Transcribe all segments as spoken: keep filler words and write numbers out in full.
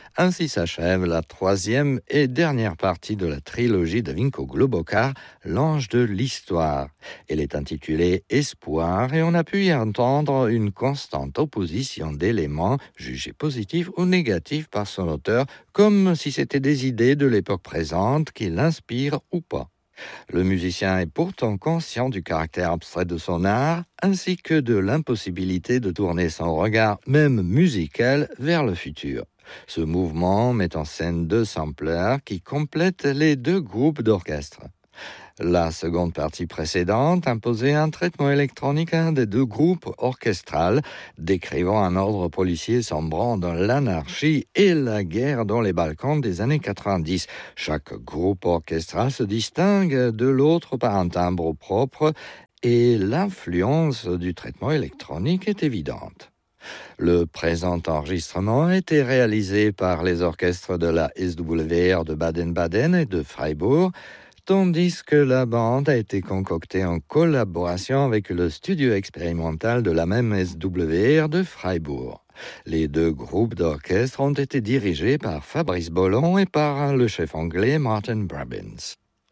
Ainsi s'achève la troisième et dernière partie de la trilogie de Vinko Globokar, L'Ange de l'Histoire. Elle est intitulée Espoir et on a pu y entendre une constante opposition d'éléments jugés positifs ou négatifs par son auteur, comme si c'était des idées de l'époque présente qui l'inspirent ou pas. Le musicien est pourtant conscient du caractère abstrait de son art, ainsi que de l'impossibilité de tourner son regard, même musical, vers le futur. Ce mouvement met en scène deux samplers qui complètent les deux groupes d'orchestre. La seconde partie précédente imposait un traitement électronique à un des deux groupes orchestrales, décrivant un ordre policier sombrant dans l'anarchie et la guerre dans les Balkans des années quatre-vingt-dix. Chaque groupe orchestral se distingue de l'autre par un timbre propre et l'influence du traitement électronique est évidente. Le présent enregistrement a été réalisé par les orchestres de la S W R de Baden-Baden et de Freiburg, tandis que la bande a été concoctée en collaboration avec le studio expérimental de la même S W R de Freiburg. Les deux groupes d'orchestre ont été dirigés par Fabrice Bollon et par le chef anglais Martin Brabbins.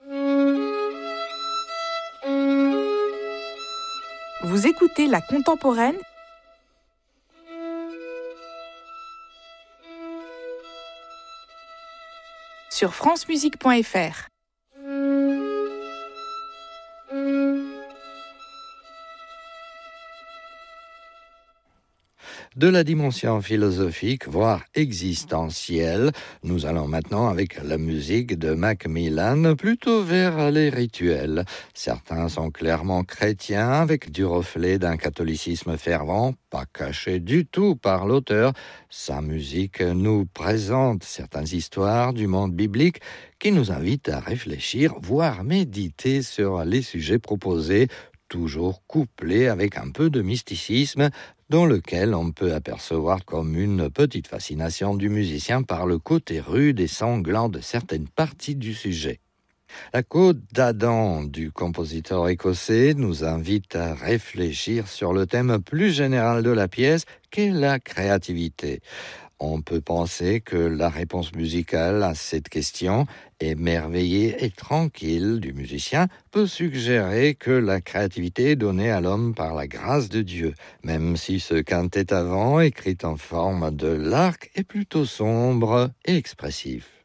Vous écoutez La Contemporaine sur francemusique point f r. De la dimension philosophique, voire existentielle, nous allons maintenant avec la musique de Macmillan, plutôt vers les rituels. Certains sont clairement chrétiens, avec du reflet d'un catholicisme fervent, pas caché du tout par l'auteur. Sa musique nous présente certaines histoires du monde biblique qui nous invitent à réfléchir, voire méditer sur les sujets proposés, toujours couplés avec un peu de mysticisme, dans lequel on peut apercevoir comme une petite fascination du musicien par le côté rude et sanglant de certaines parties du sujet. La Côte d'Adam du compositeur écossais nous invite à réfléchir sur le thème plus général de la pièce qu'est la créativité. On peut penser que la réponse musicale à cette question, émerveillée et tranquille du musicien, peut suggérer que la créativité est donnée à l'homme par la grâce de Dieu, même si ce quintet avant, écrit en forme de l'arc, est plutôt sombre et expressif.